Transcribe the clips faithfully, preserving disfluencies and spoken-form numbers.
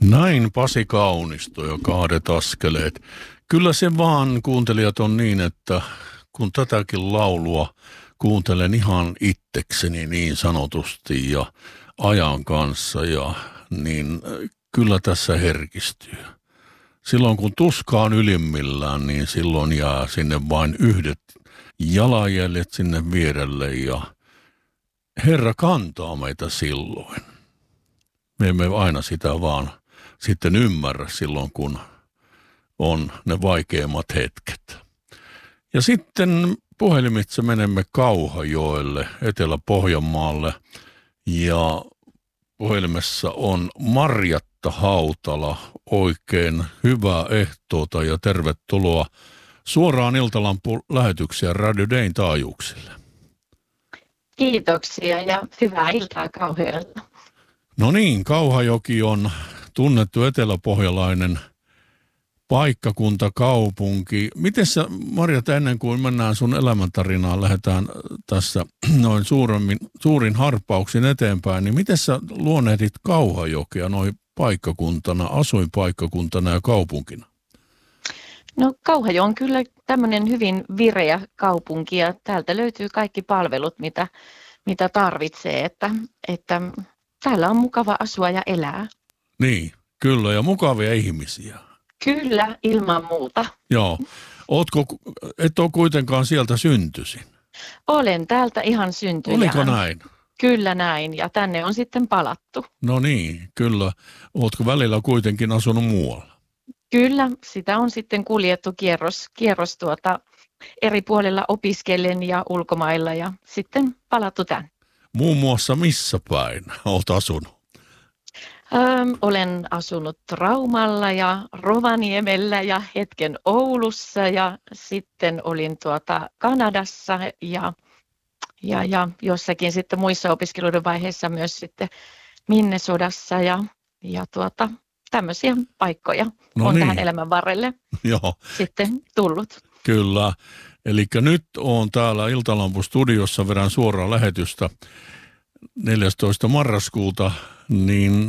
Näin Pasi Kaunisto ja Kahdet askeleet. Kyllä se vaan, kuuntelijat, on niin, että kun tätäkin laulua kuuntelen ihan itsekseni niin sanotusti ja ajan kanssa, ja, niin kyllä tässä herkistyy. Silloin kun tuska on ylimmillään, niin silloin jää sinne vain yhdet jalanjäljet sinne vierelle, ja Herra kantaa meitä silloin. Me emme aina sitä vaan sitten ymmärrä silloin, kun on ne vaikeimmat hetket. Ja sitten puhelimitse menemme Kauhajoelle, Etelä-Pohjanmaalle, ja puhelimessa on Marjatta Hautala. Oikein hyvää ehtoota ja tervetuloa suoraan Iltalampu-lähetyksiä Radio Dayn taajuuksille. Kiitoksia ja hyvää iltaa Kauhajoella. No niin, Kauhajoki on tunnettu eteläpohjalainen paikkakunta, kaupunki. Miten sä, Marjatta, ennen kuin mennään sun elämäntarinaan, lähdetään tässä noin suuremmin, suurin harppauksin eteenpäin, niin miten sä luonnehdit Kauhajokea noin paikkakuntana, asuinpaikkakuntana ja kaupunkina? No Kauhajo on kyllä tämmöinen hyvin vireä kaupunki ja täältä löytyy kaikki palvelut, mitä, mitä tarvitsee, että, että täällä on mukava asua ja elää. Niin, kyllä, ja mukavia ihmisiä. Kyllä, ilman muuta. Joo. Ootko, et ole kuitenkaan sieltä syntyisin? Olen täältä ihan syntyjään. Oliko näin? Kyllä näin, ja tänne on sitten palattu. No niin, kyllä. Ootko välillä kuitenkin asunut muualla? Kyllä, sitä on sitten kuljettu kierros, kierros tuota, eri puolilla opiskellen ja ulkomailla ja sitten palattu tänne. Muun muassa missä päin olet asunut? Öm, olen asunut Raumalla ja Rovaniemellä ja hetken Oulussa ja sitten olin tuota Kanadassa ja, ja, ja jossakin sitten muissa opiskeluiden vaiheissa myös sitten Minnesodassa ja, ja tuota, tämmöisiä paikkoja no on niin. tähän elämän varrelle Joo. sitten tullut. Kyllä. Eli nyt on täällä Iltalampu-studiossa, vedän suoraan lähetystä neljästoista marraskuuta, niin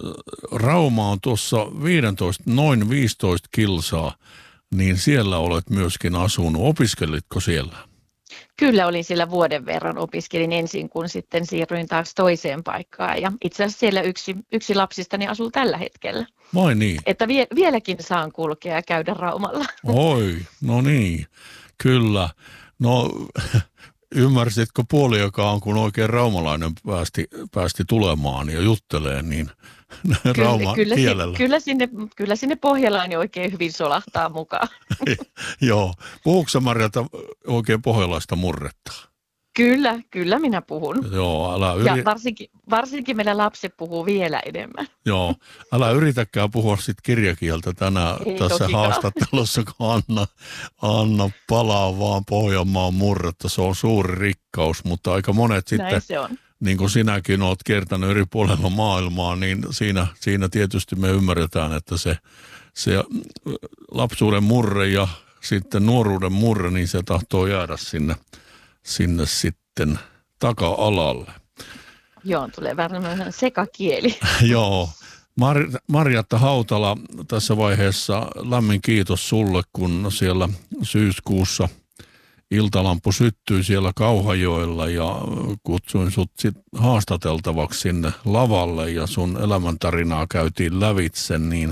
Rauma on tuossa viisitoista, noin viisitoista kilsaa, niin siellä olet myöskin asunut. Opiskelitko siellä? Kyllä olin siellä vuoden verran, opiskelin ensin, kun sitten siirryin taas toiseen paikkaan. Ja itse asiassa siellä yksi, yksi lapsistani asuu tällä hetkellä. Vai niin? Että vie, vieläkin saan kulkea ja käydä Raumalla. Oi, no niin, kyllä. No ymmärsitkö puoliakaan, kun oikein raumalainen päästi, päästi tulemaan ja juttelee, niin rauman kyllä, kielellä. Kyllä sinne, kyllä sinne pohjalainen oikein hyvin solahtaa mukaan. Joo. Puhuuko sä, Marjatta, oikein pohjalaista murretta? Kyllä, kyllä minä puhun. Joo, älä yri... Ja varsinkin, varsinkin meidän lapset puhuu vielä enemmän. Joo, älä yritäkään puhua sit kirjakieltä tänään Ei tässä tokikaan. haastattelussa, kun Anna, Anna palaa vaan Pohjanmaan murretta. Se on suuri rikkaus, mutta aika monet sitten, Näin se on. niin kuin sinäkin olet kiertänyt eri puolella maailmaa, niin siinä, siinä tietysti me ymmärretään, että se, se lapsuuden murre ja sitten nuoruuden murre, niin se tahtoo jäädä sinne, sinne sitten taka-alalle. Joo, tulee vähän sekakieli. Joo. Mar- Marjatta Hautala, tässä vaiheessa lämmin kiitos sulle, kun siellä syyskuussa Iltalampu syttyi siellä Kauhajoella ja kutsuin sut sit haastateltavaksi sinne lavalle ja sun elämäntarinaa käytiin lävitse, niin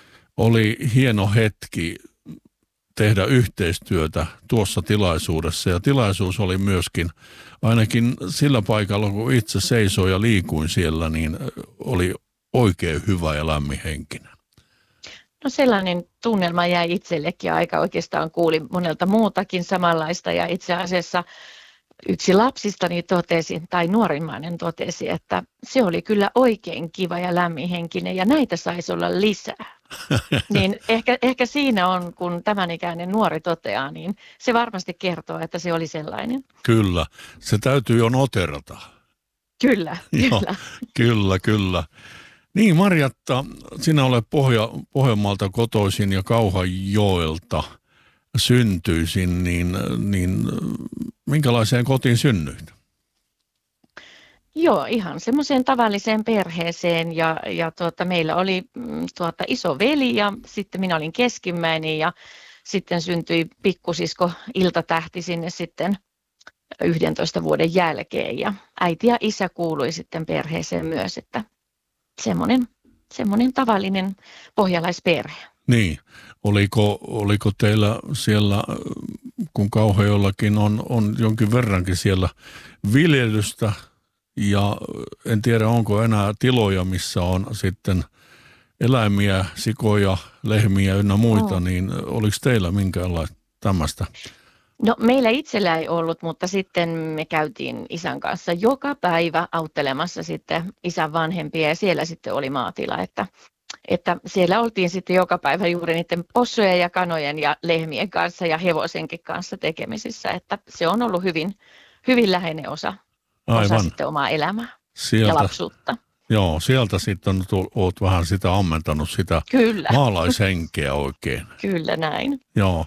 oli hieno hetki tehdä yhteistyötä tuossa tilaisuudessa. Ja tilaisuus oli myöskin, ainakin sillä paikalla, kun itse seisoin ja liikuin siellä, niin oli oikein hyvä ja lämminhenkinen. No sellainen tunnelma jäi itsellekin aika, oikeastaan kuulin monelta muutakin samanlaista ja itse asiassa yksi lapsistani totesi, tai nuorimmainen totesi, että se oli kyllä oikein kiva ja lämminhenkinen ja näitä saisi olla lisää. Niin ehkä, ehkä siinä on, kun tämän ikäinen nuori toteaa, niin se varmasti kertoo, että se oli sellainen. Kyllä, se täytyy jo noterata. Kyllä, Joo, kyllä. kyllä, kyllä. Niin, Marjatta, sinä olet Pohja, Pohjanmaalta kotoisin ja Kauhajoelta syntyisin, niin, niin minkälaiseen kotiin synnyit? Joo, ihan semmoiseen tavalliseen perheeseen ja, ja tuota, meillä oli mm, tuota, iso veli ja sitten minä olin keskimmäinen ja sitten syntyi pikkusisko Iltatähti sinne sitten yhdentoista vuoden jälkeen ja äiti ja isä kuului sitten perheeseen myös, että semmoinen, semmoinen tavallinen pohjalaisperhe. Niin, oliko, oliko teillä siellä, kun Kauhajoellakin on, on jonkin verrankin siellä viljelystä ja en tiedä onko enää tiloja, missä on sitten eläimiä, sikoja, lehmiä ynnä muita, Oh. niin oliko teillä minkäänlaista tämmöistä? No meillä itsellä ei ollut, mutta sitten me käytiin isän kanssa joka päivä auttelemassa sitten isän vanhempia ja siellä sitten oli maatila, että, että siellä oltiin sitten joka päivä juuri niiden possujen ja kanojen ja lehmien kanssa ja hevosenkin kanssa tekemisissä, että se on ollut hyvin, hyvin läheinen osa, osa Aivan. sitten omaa elämää ja Sieltä, lapsuutta. joo, sieltä sitten olet vähän sitä ammentanut sitä Kyllä, maalaishenkeä oikein. kyllä näin. Joo.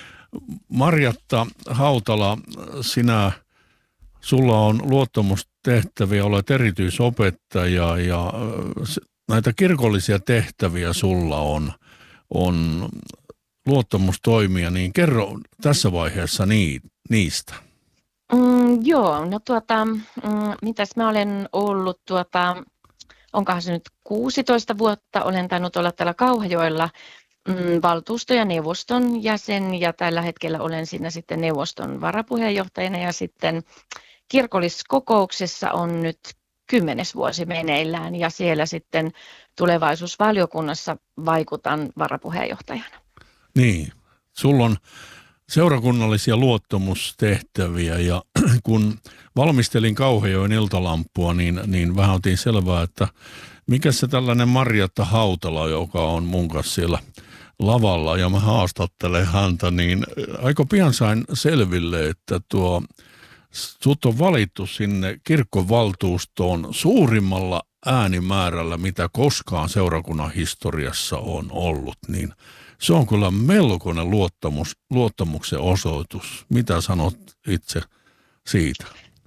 Marjatta Hautala, sinä, sulla on luottamustehtäviä, olet erityisopettaja ja äh, s- näitä kirkollisia tehtäviä sulla on, on luottamustoimia, niin kerro tässä vaiheessa nii, niistä. Mm, joo, no tuota, mm, mitäs mä olen ollut tuota, onkohan se nyt kuusitoista vuotta, olen tainnut olla täällä Kauhajoella mm, valtuusto- ja neuvoston jäsen ja tällä hetkellä olen siinä sitten neuvoston varapuheenjohtajana ja sitten kirkolliskokouksessa on nyt kymmenes vuosi meneillään ja siellä sitten tulevaisuusvaliokunnassa vaikutan varapuheenjohtajana. Niin, sulla on seurakunnallisia luottamustehtäviä ja kun valmistelin Kauhajoen iltalampua, niin, niin vähän otin selvää, että mikä se tällainen Marjatta Hautala, joka on mun kanssa siellä lavalla ja mä haastattelen häntä, niin aika pian sain selville, että tuo sut on valittu sinne kirkkovaltuustoon suurimmalla äänimäärällä, mitä koskaan seurakunnan historiassa on ollut, niin se on kyllä melkoinen luottamus, luottamuksen osoitus. Mitä sanot itse siitä?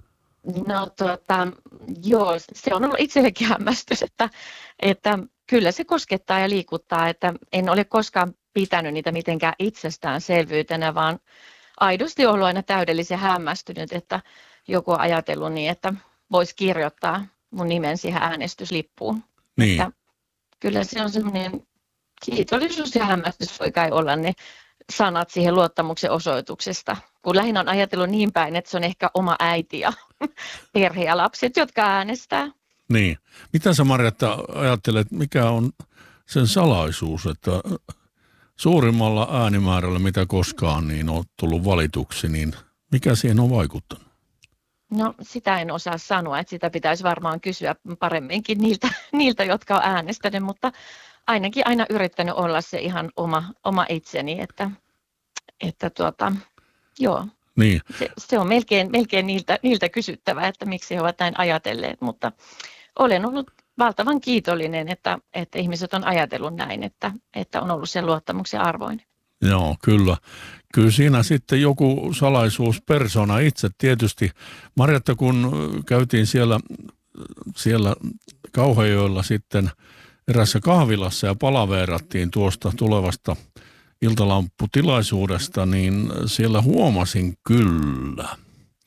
No tuota, joo, se on ollut itsellekin hämmästys, että, että kyllä se koskettaa ja liikuttaa, että en ole koskaan pitänyt niitä mitenkään itsestäänselvyytenä, vaan aidosti ollut aina täydellisen hämmästynyt, että joku on ajatellut niin, että voisi kirjoittaa mun nimen siihen äänestyslippuun. Niin, Että kyllä se on semmoinen kiitollisuus ja hämmästys voi kai olla ne sanat siihen luottamuksen osoituksesta, kun lähinnä on ajatellut niin päin, että se on ehkä oma äiti ja perhe ja lapset, jotka äänestää. niin. Mitä sä Marjatta ajattelet, mikä on sen salaisuus, että suurimmalla äänimäärällä mitä koskaan niin on tullut valituksi, niin mikä siihen on vaikuttanut? No sitä en osaa sanoa, että sitä pitäisi varmaan kysyä paremminkin niiltä, niiltä jotka on äänestänyt, mutta ainakin aina yrittänyt olla se ihan oma, oma itseni, että, että tuota, joo, Niin, se, se on melkein, melkein niiltä, niiltä kysyttävä, että miksi he ovat näin ajatelleet, mutta olen ollut valtavan kiitollinen, että, että ihmiset on ajatellut näin, että, että on ollut sen luottamuksen arvoinen. joo, kyllä. Kyllä siinä sitten joku salaisuus persona itse tietysti. Marjatta, kun käytiin siellä, siellä Kauhajoella sitten erässä kahvilassa ja palaveerattiin tuosta tulevasta iltalampputilaisuudesta, niin siellä huomasin kyllä,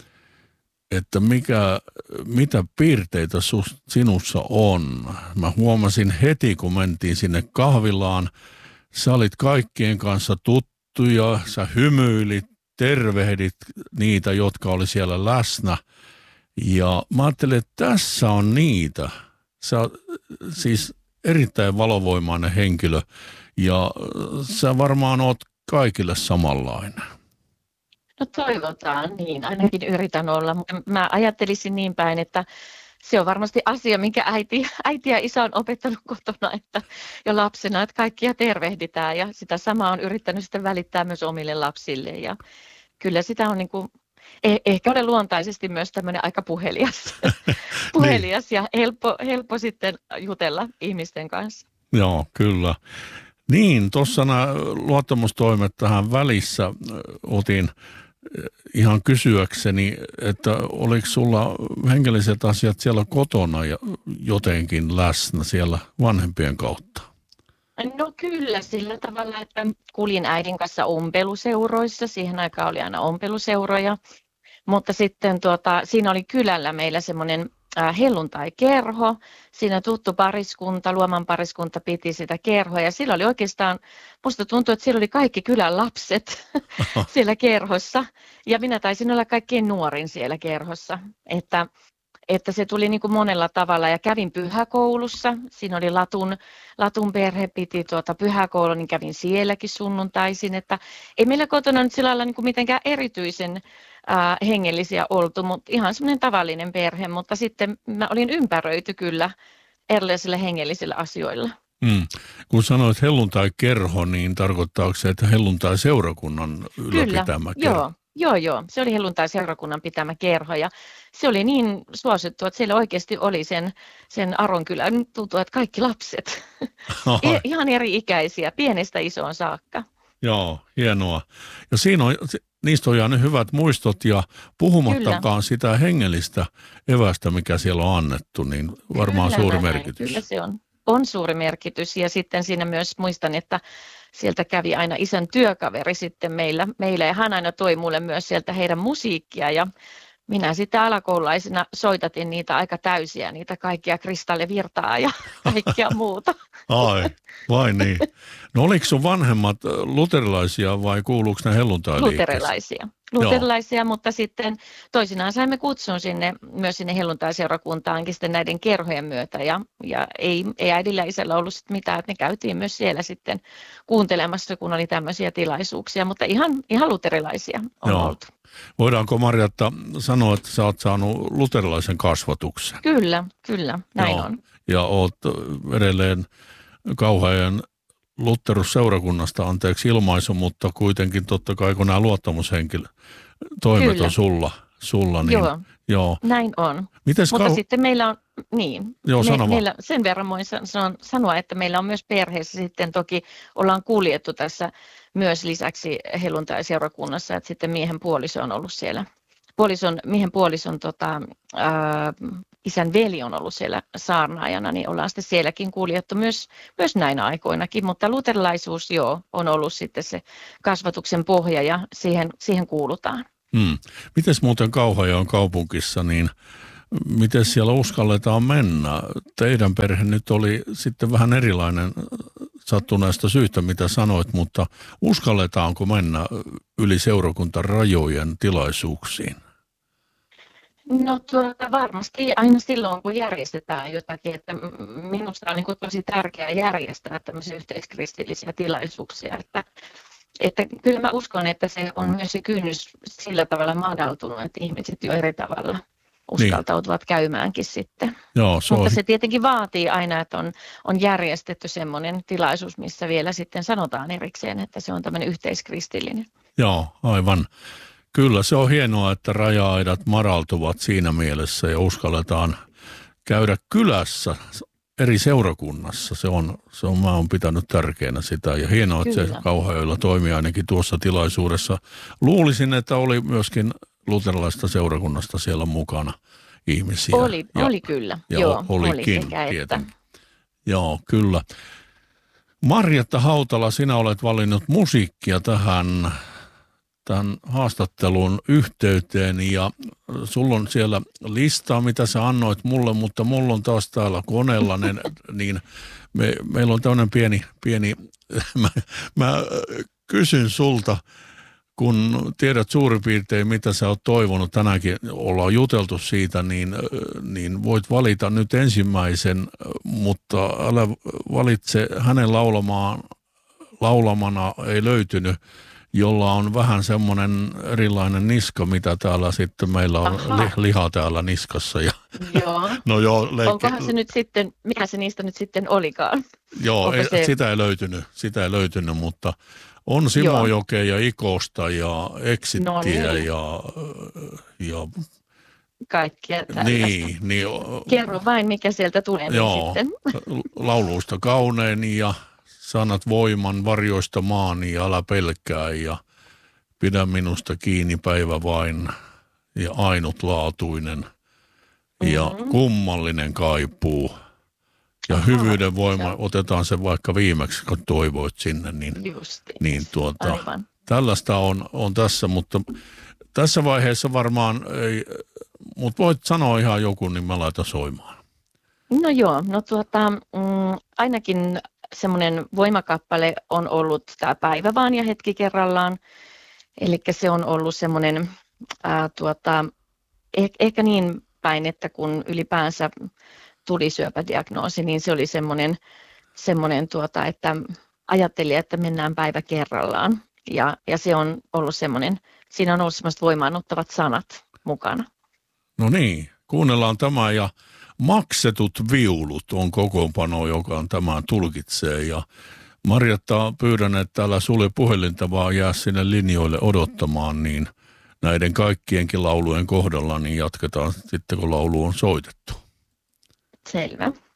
että mikä, mitä piirteitä sus, sinussa on. Mä huomasin heti, kun mentiin sinne kahvilaan, sä olit kaikkien kanssa tuttu ja sä hymyilit, tervehdit niitä, jotka oli siellä läsnä. Ja mä ajattelin, että tässä on niitä. Sä oot siis erittäin valovoimainen henkilö ja sä varmaan oot kaikille samanlainen. No toivotaan niin, ainakin yritän olla. Mä ajattelisin niin päin, että se on varmasti asia, minkä äiti, äiti ja isä on opettanut kotona, että jo lapsena, että kaikkia tervehditään ja sitä samaa on yrittänyt sitten välittää myös omille lapsille ja kyllä sitä on niin kuin, eh- ehkä olen luontaisesti myös tämmöinen aika puhelias, puhelias ja helppo, helppo sitten jutella ihmisten kanssa. Joo, kyllä. Niin, tuossa nämä luottamustoimet tähän välissä otin ihan kysyäkseni, että oliko sulla hengelliset asiat siellä kotona ja jotenkin läsnä siellä vanhempien kautta? No kyllä, sillä tavalla, että kuljin äidin kanssa ompeluseuroissa. Siihen aikaan oli aina ompeluseuroja. Mutta sitten tuota, siinä oli kylällä meillä semmoinen äh, helluntai-kerho. Siinä tuttu pariskunta, Luoman pariskunta piti sitä kerhoa. Ja sillä oli oikeastaan, musta tuntui, että siellä oli kaikki kylän lapset siellä kerhossa. Ja minä taisin olla kaikkein nuorin siellä kerhossa. Että että se tuli niin kuin monella tavalla ja kävin pyhäkoulussa. Siinä oli Latun, Latun perhe piti tuota pyhäkoulua, niin kävin sielläkin sunnuntaisin. Että ei meillä kotona nyt sillä lailla niin kuin mitenkään erityisen ää, hengellisiä oltu, mutta ihan semmoinen tavallinen perhe. Mutta sitten mä olin ympäröity kyllä erilaisilla hengellisillä asioilla. Mm. Kun sanoit helluntai-kerho, niin tarkoittaako se, että helluntai-seurakunnan ylläpitämä Kyllä, kerho? joo. Joo, joo. Se oli helluntai-seurakunnan pitämä kerho ja se oli niin suosittu, että siellä oikeasti oli sen, sen Aronkylän, nyt tuntuu, että kaikki lapset, ihan eri ikäisiä, pienestä isoon saakka. Joo, hienoa. Ja siinä on, niistä on jäänyt hyvät muistot ja puhumattakaan kyllä. sitä hengellistä evästä, mikä siellä on annettu, niin varmaan kyllä, suuri merkitys. Kyllä se on. On suuri merkitys ja sitten siinä myös muistan, että sieltä kävi aina isän työkaveri sitten meillä, meillä ja hän aina toi mulle myös sieltä heidän musiikkia ja minä sitten alakoululaisena soitatin niitä aika täysiä, niitä kaikkia kristallivirtaa ja kaikkea muuta. Ai, vai niin. No oliko sun vanhemmat luterilaisia vai kuuluuko ne helluntai-liikkeeseen? Luterilaisia. Luterilaisia, mutta sitten toisinaan saimme kutsun sinne, myös sinne helluntai-seurakuntaankin sitten näiden kerhojen myötä. Ja, ja ei, ei äidillä ja isällä ollut sitten mitään, että ne käytiin myös siellä sitten kuuntelemassa, kun oli tämmöisiä tilaisuuksia, mutta ihan, ihan luterilaisia on Joo. oltu. Voidaanko Marjatta sanoa, että sä oot saanut luterilaisen kasvatuksen? Kyllä, kyllä, näin Joo. on. Ja oot edelleen Kauhajoen Lutterusseurakunnasta, anteeksi ilmaisu, mutta kuitenkin totta kai kun nämä luottamushenkilöt toimet Kyllä. on sulla, sulla niin Joo. joo. Näin on. Mites Mutta kau- sitten meillä on, niin, Joo, me, sano vaan. meillä, sen verran voin san- sanoa, että meillä on myös perheessä sitten toki ollaan kuljettu tässä myös lisäksi helluntai-seurakunnassa, että sitten miehen puoliso on ollut siellä. Puolison, miehen puolison tota, ää, isän veli on ollut siellä saarnaajana, niin ollaan sitten sielläkin kuljettu myös, myös näinä aikoinakin, mutta luterilaisuus joo, on ollut sitten se kasvatuksen pohja ja siihen, siihen kuulutaan. Hmm. Mites muuten Kauhajoen kaupunkissa, niin miten siellä uskalletaan mennä? Teidän perhe nyt oli sitten vähän erilainen sattuneesta syystä, mitä sanoit, mutta uskalletaanko mennä yli seurakuntarajojen tilaisuuksiin? No tuota, varmasti aina silloin, kun järjestetään jotakin, että minusta on niin kuin tosi tärkeää järjestää tämmöisiä yhteiskristillisiä tilaisuuksia, että, että kyllä mä uskon, että se on myös se kynnys sillä tavalla madaltunut, että ihmiset jo eri tavalla uskaltautuvat niin käymäänkin sitten. Joo, se Mutta on... se tietenkin vaatii aina, että on, on järjestetty semmoinen tilaisuus, missä vielä sitten sanotaan erikseen, että se on tämmöinen yhteiskristillinen. Joo, aivan. Kyllä se on hienoa, että raja-aidat madaltuvat siinä mielessä ja uskalletaan käydä kylässä eri seurakunnassa. Se on, se on, mä oon pitänyt tärkeänä sitä ja hienoa, että Kyllä. se Kauhajoella toimii ainakin tuossa tilaisuudessa. Luulisin, että oli myöskin luterilaista seurakunnasta siellä mukana ihmisiä. Oli, ja, oli kyllä, ja joo, olikin, oli sekä että. tietenkin. Joo, kyllä. Marjatta Hautala, sinä olet valinnut musiikkia tähän, tähän haastattelun yhteyteen ja sulla on siellä listaa, mitä sä annoit mulle, mutta mulla on taas täällä koneella, niin, niin me, meillä on tämmöinen pieni, pieni mä, mä kysyn sulta, kun tiedät suurin piirtein, mitä sä oot toivonut, tänäänkin ollaan juteltu siitä, niin, niin voit valita nyt ensimmäisen, mutta älä valitse hänen laulamaan, laulamana ei löytynyt, jolla on vähän semmoinen erilainen niska, mitä täällä sitten meillä on li, liha täällä niskassa. Ja, joo. no joo, leikki. Onkohan se nyt sitten, mikä se niistä nyt sitten olikaan? Joo, ei, se... sitä ei löytynyt, sitä ei löytynyt, mutta on Simojokea ja Ikosta ja Exittiä no niin. ja, ja kaikkea tällaista. Niin, niin, kerro vain, mikä sieltä tulee joo, niin sitten. Lauluista kaunein ja sanat voiman varjoista maani ja älä pelkää ja Pidä minusta kiinni päivä vain ja ainutlaatuinen ja Mm-hmm. kummallinen kaipuu. Ja Aha, hyvyyden voima, se on- otetaan se vaikka viimeksi, kun toivoit sinne, niin, Justi. niin tuota, Aivan. tällaista on, on tässä, mutta tässä vaiheessa varmaan, ei, mutta voit sanoa ihan joku, niin mä laitan soimaan. No joo, no tuota, mm, ainakin semmoinen voimakappale on ollut tämä päivä vaan ja hetki kerrallaan. Eli se on ollut semmoinen ää, tuota, eh, ehkä niin päin, että kun ylipäänsä tuli syöpädiagnoosi, niin se oli semmoinen, semmoinen tuota, että ajattelin, että mennään päivä kerrallaan. Ja, ja se on ollut semmoinen, siinä on ollut semmoiset voimaannuttavat sanat mukana. No niin, kuunnellaan tämä ja maksetut viulut on kokoonpano, joka on tämän tulkitsee. Ja Marjatta, pyydän, että älä sulje puhelinta, vaan jää sinne linjoille odottamaan, niin näiden kaikkienkin laulujen kohdalla niin jatketaan sitten, kun laulu on soitettu. Selvä.